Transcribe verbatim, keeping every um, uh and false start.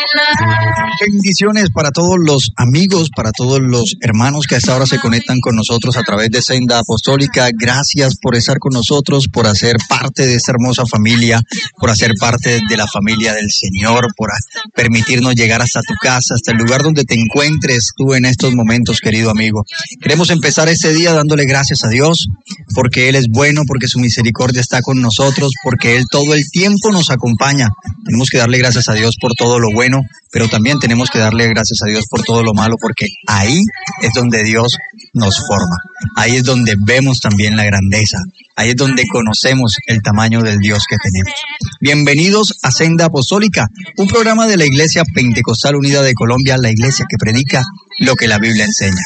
Bendiciones para todos los amigos, para todos los hermanos que a esta hora se conectan con nosotros a través de Senda Apostólica. Gracias por estar con nosotros, por hacer parte de esta hermosa familia, por hacer parte de la familia del Señor, por permitirnos llegar hasta tu casa, hasta el lugar donde te encuentres tú en estos momentos, querido amigo. Queremos empezar este día dándole gracias a Dios, porque Él es bueno, porque su misericordia está con nosotros, porque Él todo el tiempo nos acompaña. Tenemos que darle gracias a Dios por todo lo bueno, pero también tenemos que darle gracias a Dios por todo lo malo, porque ahí es donde Dios nos forma. Ahí es donde vemos también la grandeza. Ahí es donde conocemos el tamaño del Dios que tenemos. Bienvenidos a Senda Apostólica, un programa de la Iglesia Pentecostal Unida de Colombia, la iglesia que predica lo que la Biblia enseña.